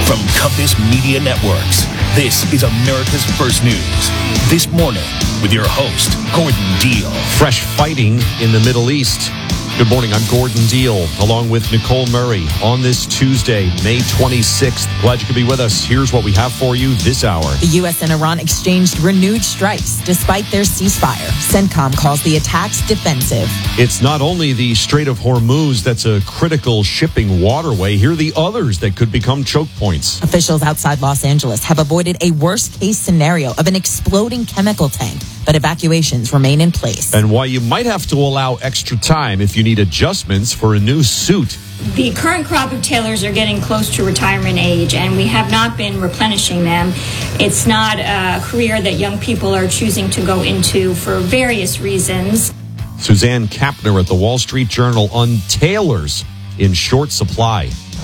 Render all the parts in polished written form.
From Compass Media Networks, this is America's First News. This morning, with your host, Gordon Deal. Fresh fighting in the Middle East. Good morning, I'm Gordon Deal, along with Nicole Murray on this Tuesday, May 26th. Glad you could be with us. Here's what we have for you this hour. The U.S. and Iran exchanged renewed strikes despite their ceasefire. CENTCOM calls the attacks defensive. It's not only the Strait of Hormuz that's a critical shipping waterway. Here are the others that could become choke points. Officials outside Los Angeles have avoided a worst-case scenario of an exploding chemical tank, but evacuations remain in place. And why you might have to allow extra time if you need adjustments for a new suit. The current crop of tailors are getting close to retirement age, and we have not been replenishing them. It's not a career that young people are choosing to go into for various reasons. Suzanne Kapner at the Wall Street Journal on tailors in short supply.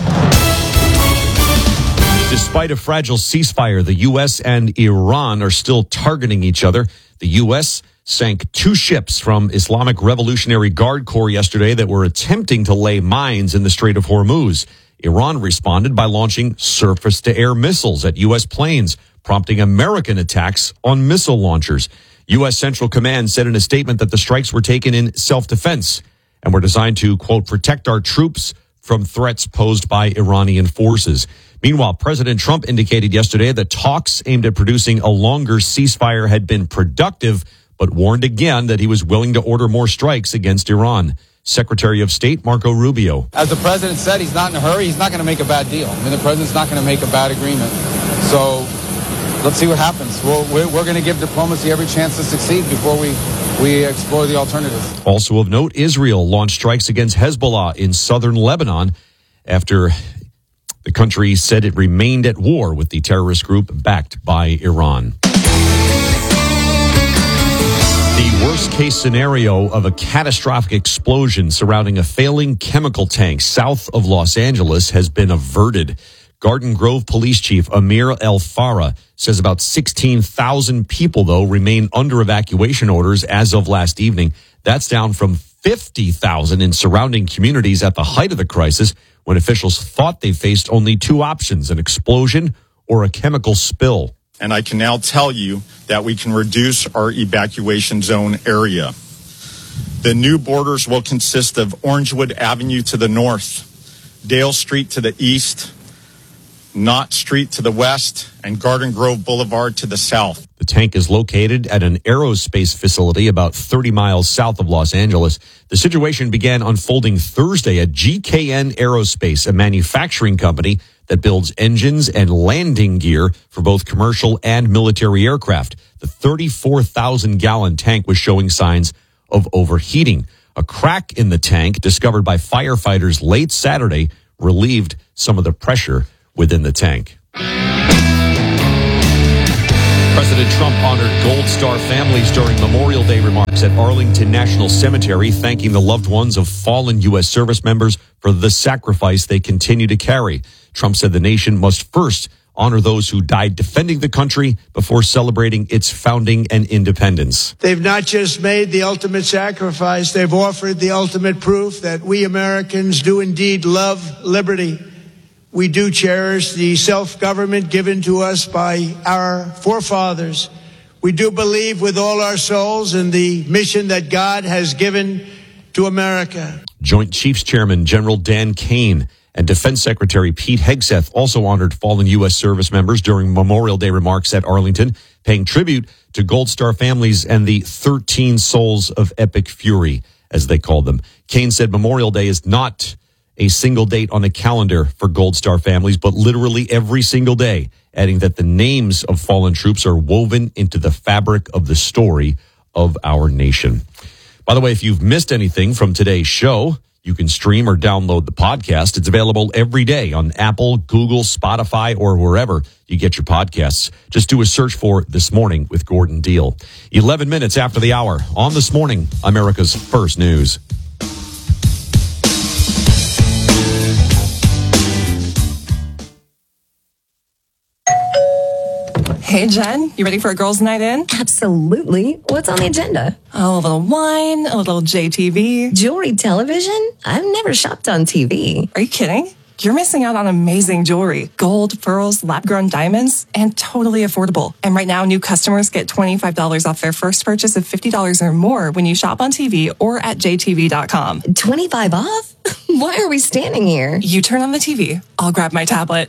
Despite a fragile ceasefire, the U.S. and Iran are still targeting each other. The U.S. sank 2 ships from Islamic Revolutionary Guard Corps yesterday that were attempting to lay mines in the Strait of Hormuz. Iran responded by launching surface-to-air missiles at U.S. planes, prompting American attacks on missile launchers. U.S. Central Command said in a statement that the strikes were taken in self-defense and were designed to, quote, protect our troops from threats posed by Iranian forces. Meanwhile, President Trump indicated yesterday that talks aimed at producing a longer ceasefire had been productive, but warned again that he was willing to order more strikes against Iran. Secretary of State Marco Rubio. As the president said, he's not in a hurry. He's not going to make a bad deal. I mean, the president's not going to make a bad agreement. So let's see what happens. We're going to give diplomacy every chance to succeed before we explore the alternatives. Also of note, Israel launched strikes against Hezbollah in southern Lebanon after the country said it remained at war with the terrorist group backed by Iran. The worst-case scenario of a catastrophic explosion surrounding a failing chemical tank south of Los Angeles has been averted. Garden Grove Police Chief Amir El Farah says about 16,000 people, though, remain under evacuation orders as of last evening. That's down from 50,000 in surrounding communities at the height of the crisis, when officials thought they faced only 2 options, an explosion or a chemical spill. And I can now tell you that we can reduce our evacuation zone area. The new borders will consist of Orangewood Avenue to the north, Dale Street to the east, Knott Street to the west, and Garden Grove Boulevard to the south. The tank is located at an aerospace facility about 30 miles south of Los Angeles. The situation began unfolding Thursday at GKN Aerospace, a manufacturing company that builds engines and landing gear for both commercial and military aircraft. The 34,000-gallon tank was showing signs of overheating. A crack in the tank discovered by firefighters late Saturday relieved some of the pressure within the tank. President Trump honored Gold Star families during Memorial Day remarks at Arlington National Cemetery, thanking the loved ones of fallen U.S. service members for the sacrifice they continue to carry. Trump said the nation must first honor those who died defending the country before celebrating its founding and independence. They've not just made the ultimate sacrifice, they've offered the ultimate proof that we Americans do indeed love liberty. We do cherish the self-government given to us by our forefathers. We do believe with all our souls in the mission that God has given to America. Joint Chiefs Chairman General Dan Kane and Defense Secretary Pete Hegseth also honored fallen U.S. service members during Memorial Day remarks at Arlington, paying tribute to Gold Star families and the 13 souls of epic fury, as they called them. Kane said Memorial Day is not a single date on a calendar for Gold Star families, but literally every single day, adding that the names of fallen troops are woven into the fabric of the story of our nation. By the way, if you've missed anything from today's show, you can stream or download the podcast. It's available every day on Apple, Google, Spotify, or wherever you get your podcasts. Just do a search for This Morning with Gordon Deal. 11 minutes after the hour on This Morning, America's First News. Hey, Jen, you ready for a girls' night in? Absolutely. What's on the agenda? Oh, a little wine, a little JTV. Jewelry television? I've never shopped on TV. Are you kidding? you're missing out on amazing jewelry, gold, pearls, lab-grown diamonds, and totally affordable. And right now, new customers get $25 off their first purchase of $50 or more when you shop on TV or at jtv.com. 25 off? Why are we standing here? You turn on the TV. I'll grab my tablet.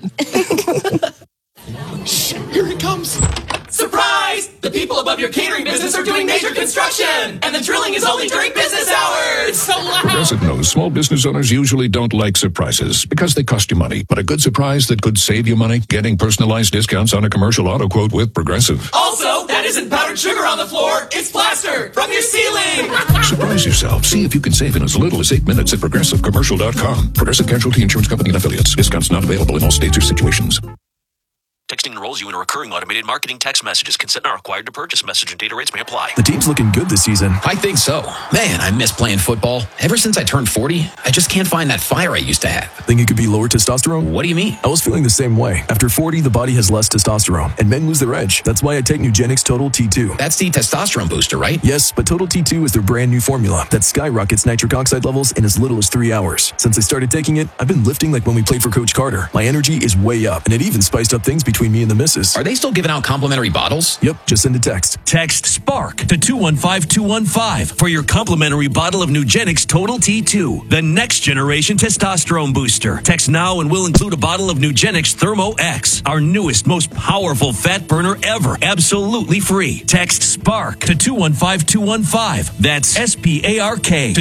Shh, here it comes. Surprise! The people above your catering business are doing major construction, and the drilling is only during business hours. So loud. Progressive knows small business owners usually don't like surprises because they cost you money. But a good surprise that could save you money, getting personalized discounts on a commercial auto quote with Progressive. Also, that isn't powdered sugar on the floor. It's plaster from your ceiling. Surprise yourself. See if you can save in as little as 8 minutes at ProgressiveCommercial.com. Progressive Casualty Insurance Company and Affiliates. Discounts not available in all states or situations. Texting enrolls you in a recurring automated marketing text messages. Consent not required to purchase. Message and data rates may apply. The team's looking good this season. I think so. Man, I miss playing football. Ever since I turned 40, I just can't find that fire I used to have. Think it could be lower testosterone? What do you mean? I was feeling the same way. After 40, the body has less testosterone, and men lose their edge. That's why I take Nugenix Total T2. That's the testosterone booster, right? Yes, but Total T2 is their brand new formula that skyrockets nitric oxide levels in as little as 3 hours. Since I started taking it, I've been lifting like when we played for Coach Carter. My energy is way up, and it even spiced up things between me and the missus. Are they still giving out complimentary bottles? Yep, just send a text. Text SPARK to 215-215 for your complimentary bottle of Nugenix Total T2, the next generation testosterone booster. Text now and we'll include a bottle of Nugenix Thermo X, our newest, most powerful fat burner ever, absolutely free. Text SPARK to 215-215. That's SPARK to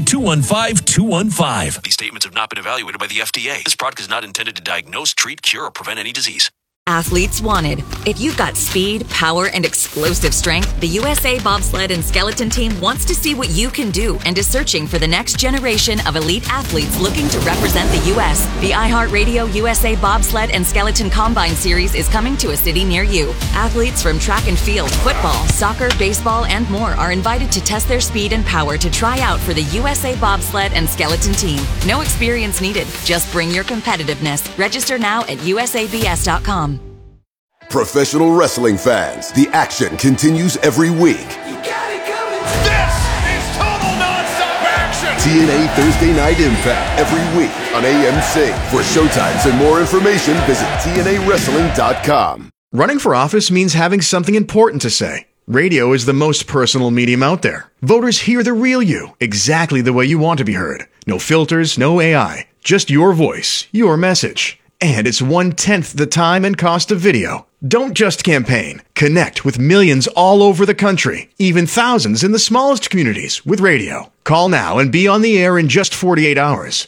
215-215. These statements have not been evaluated by the FDA. This product is not intended to diagnose, treat, cure, or prevent any disease. Athletes wanted. If you've got speed, power, and explosive strength, the USA Bobsled and Skeleton Team wants to see what you can do and is searching for the next generation of elite athletes looking to represent the U.S. The iHeartRadio USA Bobsled and Skeleton Combine Series is coming to a city near you. Athletes from track and field, football, soccer, baseball, and more are invited to test their speed and power to try out for the USA Bobsled and Skeleton Team. No experience needed. Just bring your competitiveness. Register now at usabs.com. Professional wrestling fans, the action continues every week. You got it coming. This is total nonstop action. TNA Thursday Night Impact every week on AMC. For showtimes and more information, visit TNAWrestling.com. Running for office means having something important to say. Radio is the most personal medium out there. Voters hear the real you, exactly the way you want to be heard. No filters, no AI, just your voice, your message. And it's 1/10 the time and cost of video. Don't just campaign. Connect with millions all over the country, even thousands in the smallest communities with radio. Call now and be on the air in just 48 hours.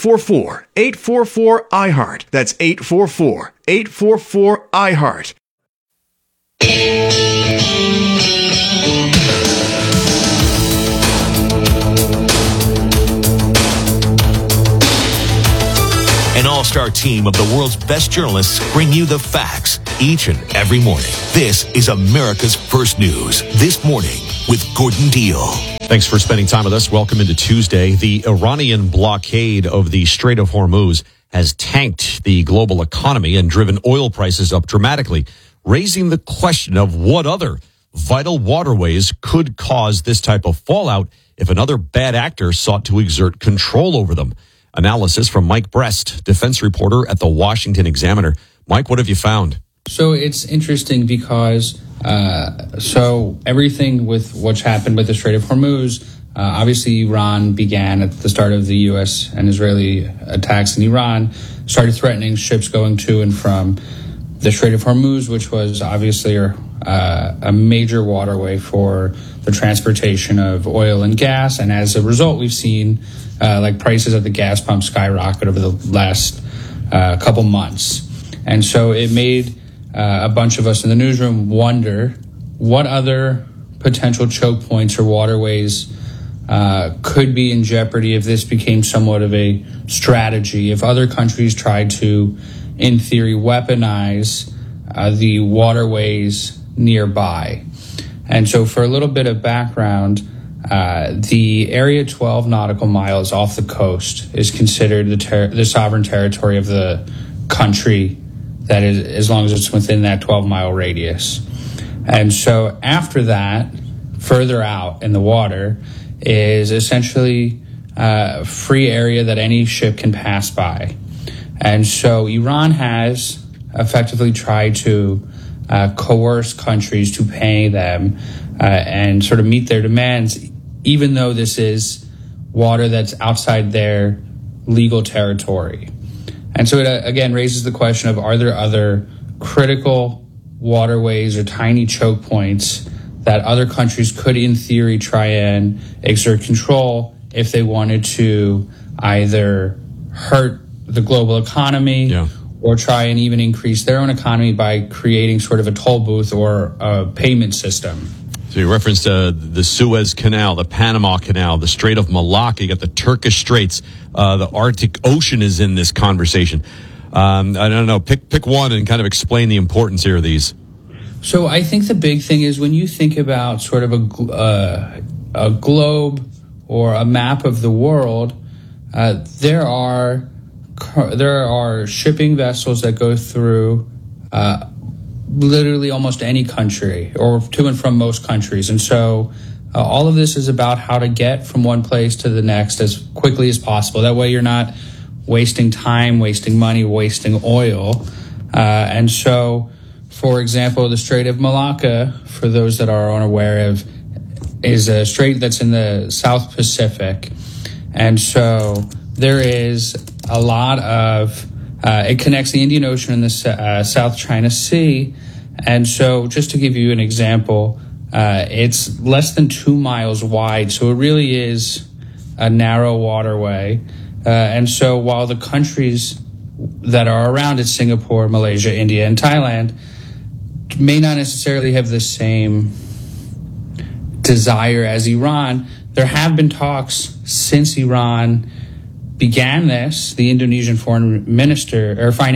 844-844-iHeart. That's 844-844-iHeart. An all-star team of the world's best journalists bring you the facts each and every morning. This is America's First News. This morning with Gordon Deal. Thanks for spending time with us. Welcome into Tuesday. The Iranian blockade of the Strait of Hormuz has tanked the global economy and driven oil prices up dramatically, raising the question of what other vital waterways could cause this type of fallout if another bad actor sought to exert control over them. Analysis from Mike Brest, defense reporter at the Washington Examiner. Mike, what have you found? So it's interesting because everything with what's happened with the Strait of Hormuz, obviously Iran began at the start of the U.S. and Israeli attacks in Iran, started threatening ships going to and from the Strait of Hormuz, which was obviously a major waterway for the transportation of oil and gas. And as a result, we've seen prices at the gas pump skyrocket over the last couple months. And so it made a bunch of us in the newsroom wonder what other potential choke points or waterways could be in jeopardy if this became somewhat of a strategy, if other countries tried to, in theory, weaponize the waterways nearby. And so for a little bit of background, the Area 12 nautical miles off the coast is considered the sovereign territory of the country, that is, as long as it's within that 12-mile radius. And so after that, further out in the water, is essentially a free area that any ship can pass by. And so Iran has effectively tried to coerce countries to pay them and sort of meet their demands, even though this is water that's outside their legal territory. And so it again raises the question of, are there other critical waterways or tiny choke points that other countries could, in theory, try and exert control if they wanted to either hurt the global economy or try and even increase their own economy by creating sort of a toll booth or a payment system. So you referenced the Suez Canal, the Panama Canal, the Strait of Malacca, you got the Turkish Straits, the Arctic Ocean is in this conversation. I don't know, pick one and kind of explain the importance here of these. So I think the big thing is when you think about sort of a globe or a map of the world, there are shipping vessels that go through literally almost any country or to and from most countries. And so all of this is about how to get from one place to the next as quickly as possible. That way you're not wasting time, wasting money, wasting oil. And so, for example, the Strait of Malacca, for those that are unaware of, is a strait that's in the South Pacific. And so there is a lot of, it connects the Indian Ocean and the South China Sea. And so just to give you an example, it's less than 2 miles wide. So it really is a narrow waterway. And so while the countries that are around it, Singapore, Malaysia, India, and Thailand, may not necessarily have the same desire as Iran, there have been talks since Iran began this. The Indonesian finance minister,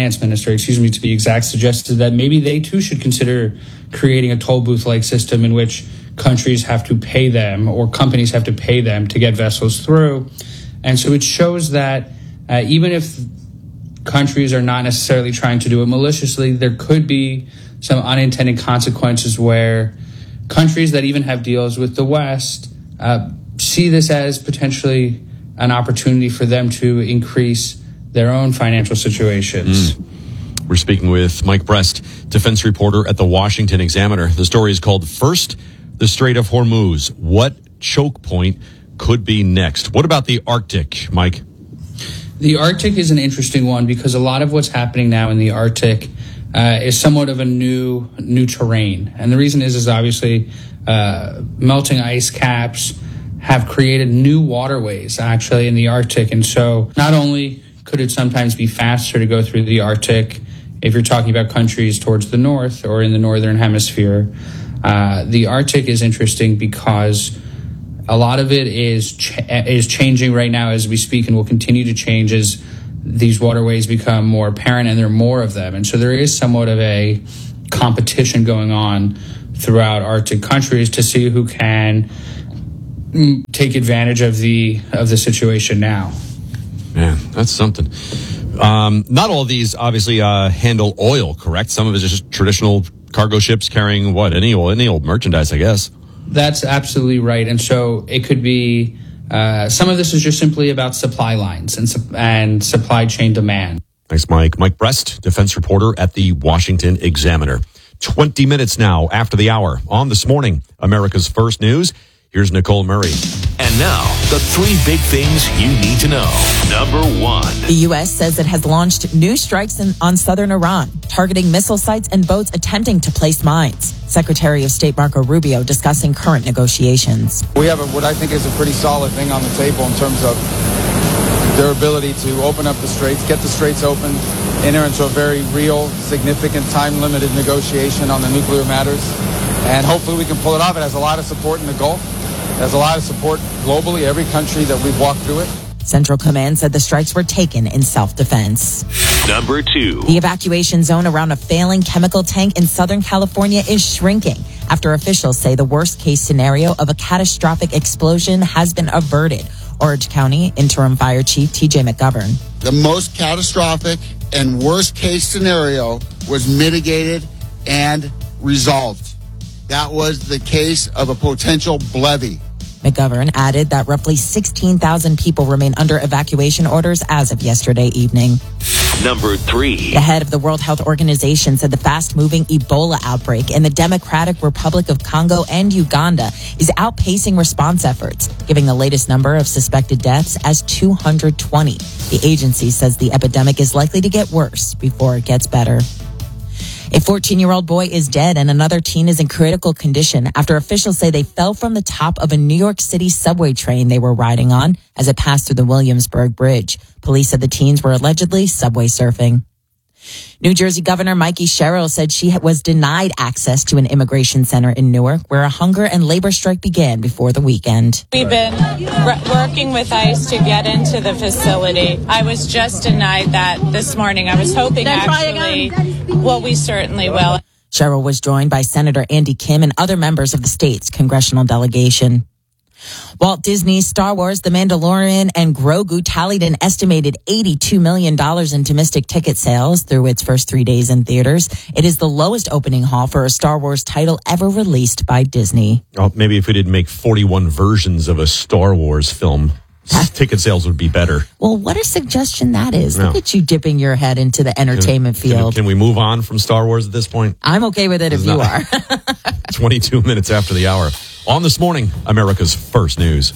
to be exact, suggested that maybe they too should consider creating a toll booth-like system in which countries have to pay them or companies have to pay them to get vessels through. And so it shows that even if countries are not necessarily trying to do it maliciously, there could be some unintended consequences where countries that even have deals with the West see this as potentially an opportunity for them to increase their own financial situations. We're speaking with Mike Brest, defense reporter at the Washington Examiner. The story is called First, the Strait of Hormuz. What choke point could be next? What about the Arctic, Mike? The Arctic is an interesting one because a lot of what's happening now in the Arctic is somewhat of a new terrain. And the reason is obviously melting ice caps have created new waterways actually in the Arctic. And so not only could it sometimes be faster to go through the Arctic if you're talking about countries towards the north or in the northern hemisphere, the Arctic is interesting because a lot of it is changing right now as we speak and will continue to change as these waterways become more apparent and there are more of them. And so there is somewhat of a competition going on throughout Arctic countries to see who can take advantage of the situation now. Man, that's something. Not all of these obviously handle oil, correct? Some of it is just traditional cargo ships carrying any old merchandise, I guess. That's absolutely right. And so it could be some of this is just simply about supply lines and supply chain demand. Thanks, Mike. Mike Brest, defense reporter at the Washington Examiner. 20 minutes now after the hour on This Morning, America's First News. Here's Nicole Murray. And now, the 3 big things you need to know. Number 1. The U.S. says it has launched new strikes on southern Iran, targeting missile sites and boats attempting to place mines. Secretary of State Marco Rubio discussing current negotiations. We have what I think is a pretty solid thing on the table in terms of their ability to open up the straits, get the straits open, enter into a very real, significant, time-limited negotiation on the nuclear matters. And hopefully we can pull it off. It has a lot of support in the Gulf. It has a lot of support globally, every country that we've walked through it. Central Command said the strikes were taken in self-defense. Number 2. The evacuation zone around a failing chemical tank in Southern California is shrinking after officials say the worst-case scenario of a catastrophic explosion has been averted. Orange County Interim Fire Chief T.J. McGovern. The most catastrophic and worst-case scenario was mitigated and resolved. That was the case of a potential levee. McGovern added that roughly 16,000 people remain under evacuation orders as of yesterday evening. Number 3. The head of the World Health Organization said the fast-moving Ebola outbreak in the Democratic Republic of Congo and Uganda is outpacing response efforts, giving the latest number of suspected deaths as 220. The agency says the epidemic is likely to get worse before it gets better. A 14-year-old boy is dead and another teen is in critical condition after officials say they fell from the top of a New York City subway train they were riding on as it passed through the Williamsburg Bridge. Police said the teens were allegedly subway surfing. New Jersey Governor Mikey Sherrill said she was denied access to an immigration center in Newark where a hunger and labor strike began before the weekend. We've been working with ICE to get into the facility. I was just denied that this morning. I was hoping we certainly will. Sherrill was joined by Senator Andy Kim and other members of the state's congressional delegation. Walt Disney's Star Wars, The Mandalorian, and Grogu tallied an estimated $82 million in domestic ticket sales through its first 3 days in theaters. It is the lowest opening haul for a Star Wars title ever released by Disney. Oh, maybe if we did make 41 versions of a Star Wars film, ticket sales would be better. Well, what a suggestion that is. No. Look at you dipping your head into the entertainment field. Can we move on from Star Wars at this point? I'm okay with it if you are. 22 minutes after the hour. On This Morning, America's First News.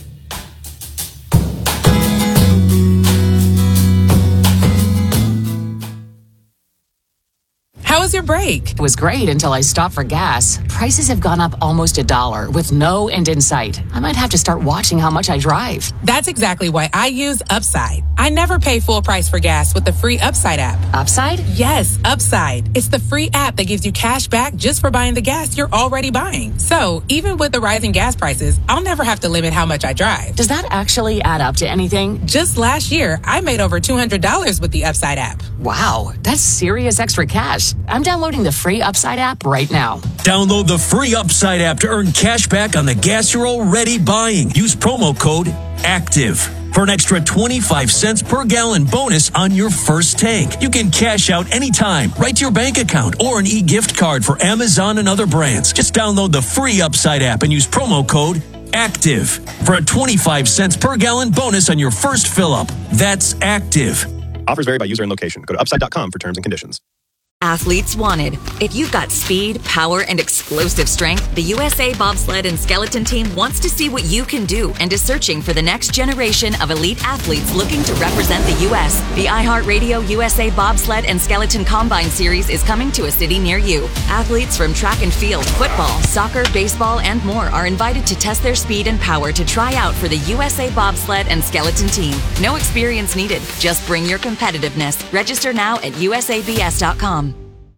How was your break? It was great until I stopped for gas. Prices have gone up almost $1 with no end in sight. I might have to start watching how much I drive. That's exactly why I use Upside. I never pay full price for gas with the free Upside app. Upside? Yes, Upside. It's the free app that gives you cash back just for buying the gas you're already buying. So even with the rising gas prices, I'll never have to limit how much I drive. Does that actually add up to anything? Just last year, I made over $200 with the Upside app. Wow, that's serious extra cash. I'm downloading the free Upside app right now. Download the free Upside app to earn cash back on the gas you're already buying. Use promo code ACTIVE for an extra 25 cents per gallon bonus on your first tank. You can cash out anytime, right to your bank account, or an e-gift card for Amazon and other brands. Just download the free Upside app and use promo code ACTIVE for a 25 cents per gallon bonus on your first fill-up. That's ACTIVE. Offers vary by user and location. Go to upside.com for terms and conditions. Athletes wanted. If you've got speed, power, and explosive strength, the USA Bobsled and Skeleton Team wants to see what you can do and is searching for the next generation of elite athletes looking to represent the U.S. The iHeartRadio USA Bobsled and Skeleton Combine Series is coming to a city near you. Athletes from track and field, football, soccer, baseball, and more are invited to test their speed and power to try out for the USA Bobsled and Skeleton Team. No experience needed. Just bring your competitiveness. Register now at usabs.com.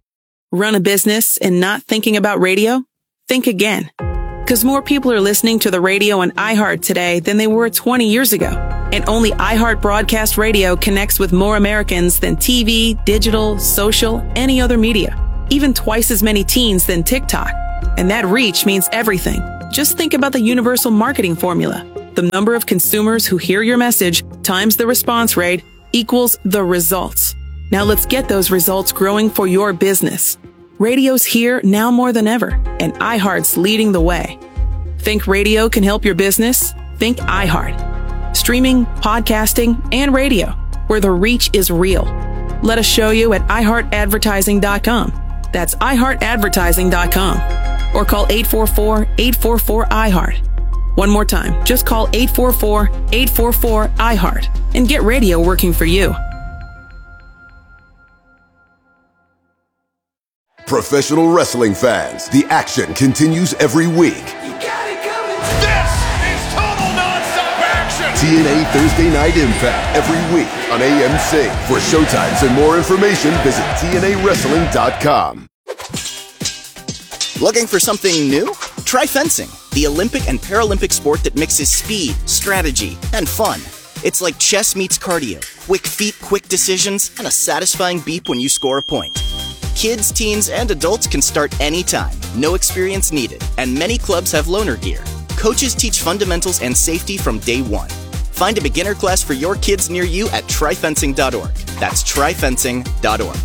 Run a business and not thinking about radio? Think again. Because more people are listening to the radio on iHeart today than they were 20 years ago. And only iHeart Broadcast Radio connects with more Americans than TV, digital, social, any other media. Even twice as many teens than TikTok. And that reach means everything. Just think about the universal marketing formula. The number of consumers who hear your message times the response rate equals the results. Now let's get those results growing for your business. Radio's here now more than ever, and iHeart's leading the way. Think radio can help your business? Think iHeart. Streaming, podcasting, and radio, where the reach is real. Let us show you at iHeartAdvertising.com. That's iHeartAdvertising.com. Or call 844-844-iHeart. One more time, just call 844-844-iHeart and get radio working for you. Professional wrestling fans, the action continues every week. This is total nonstop action! TNA Thursday Night Impact every week on AMC. For showtimes and more information, visit TNAWrestling.com. Looking for something new? Try fencing, the Olympic and Paralympic sport that mixes speed, strategy, and fun. It's like chess meets cardio, quick feet, quick decisions, and a satisfying beep when you score a point. Kids, teens, and adults can start anytime, no experience needed, and many clubs have loaner gear. Coaches teach fundamentals and safety from day one. Find a beginner class for your kids near you at tryfencing.org. That's tryfencing.org.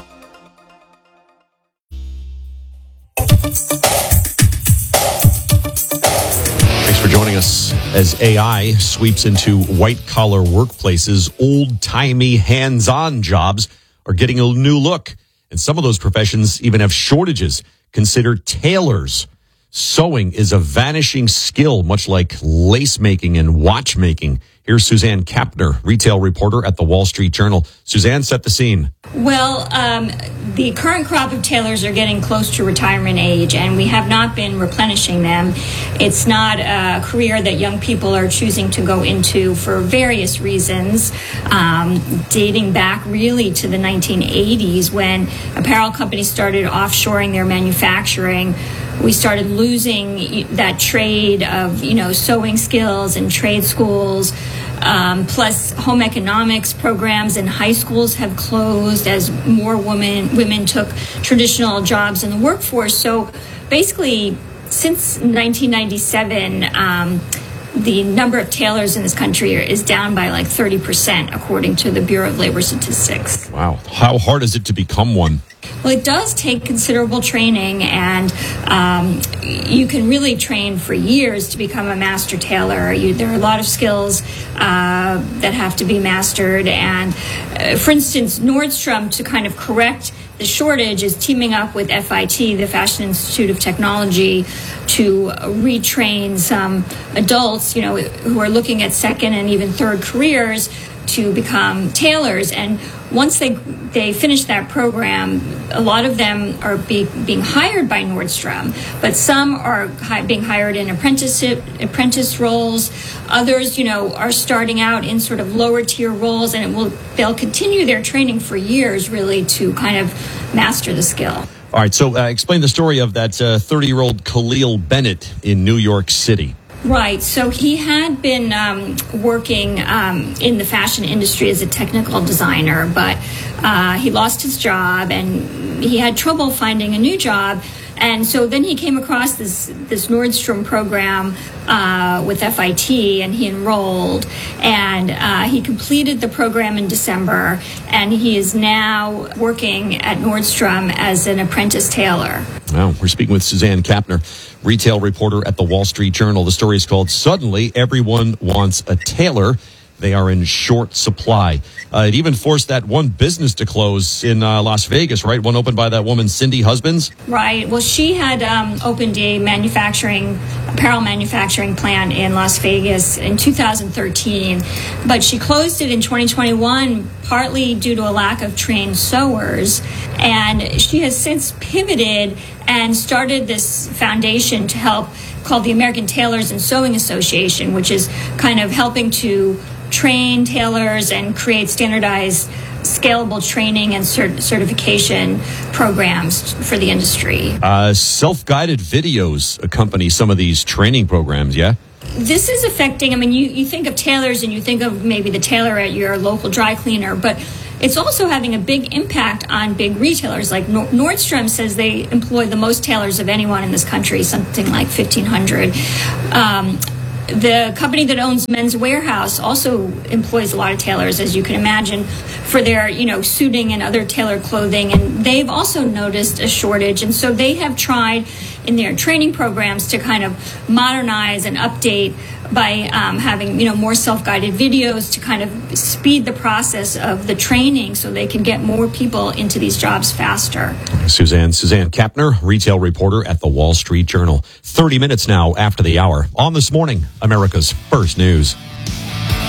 Thanks for joining us. As AI sweeps into white-collar workplaces, old-timey, hands-on jobs are getting a new look. And some of those professions even have shortages. Consider tailors. Sewing is a vanishing skill, much like lace making and watchmaking. Here's Suzanne Kapner, retail reporter at the Wall Street Journal. Suzanne, set the scene. Well, the current crop of tailors are getting close to retirement age, and we have not been replenishing them. It's not a career that young people are choosing to go into for various reasons, dating back really to the 1980s when apparel companies started offshoring their manufacturing. We started losing that trade of, sewing skills and trade schools. Plus, home economics programs in high schools have closed as more women took traditional jobs in the workforce. So basically, since 1997, the number of tailors in this country is down by like 30%, according to the Bureau of Labor Statistics. Wow. How hard is it to become one? Well, it does take considerable training, and you can really train for years to become a master tailor. There are a lot of skills that have to be mastered. And for instance, Nordstrom, to kind of correct the shortage, is teaming up with FIT, the Fashion Institute of Technology, to retrain some adults, who are looking at second and even third careers to become tailors. And once they finish that program, a lot of them are being hired by Nordstrom, but some are being hired in apprentice roles. Others, are starting out in sort of lower tier roles, and they'll continue their training for years, really, to kind of master the skill. All right, so explain the story of that 30-year-old Khalil Bennett in New York City. Right. So he had been working in the fashion industry as a technical designer, but he lost his job and he had trouble finding a new job. And so then he came across this Nordstrom program with FIT, and he enrolled, and he completed the program in December, and he is now working at Nordstrom as an apprentice tailor. Wow. We're speaking with Suzanne Kapner, retail reporter at the Wall Street Journal. The story is called "Suddenly Everyone Wants a Tailor. They are in short supply." It even forced that one business to close in Las Vegas, right? One opened by that woman, Cindy Husbands. Right. Well, she had opened a apparel manufacturing plant in Las Vegas in 2013, but she closed it in 2021, partly due to a lack of trained sewers. And she has since pivoted and started this foundation to help, called the American Tailors and Sewing Association, which is kind of helping to train tailors and create standardized, scalable training and certification programs for the industry. Self-guided videos accompany some of these training programs, yeah? This is affecting, you think of tailors and you think of maybe the tailor at your local dry cleaner, but it's also having a big impact on big retailers. Like Nordstrom says they employ the most tailors of anyone in this country, something like 1,500. The company that owns Men's Warehouse also employs a lot of tailors, as you can imagine, for their, suiting and other tailored clothing. And they've also noticed a shortage. And so they have tried in their training programs to kind of modernize and update by having, more self-guided videos to kind of speed the process of the training so they can get more people into these jobs faster. Suzanne Kapner, retail reporter at the Wall Street Journal. 30 minutes now after the hour. On This Morning, America's First News.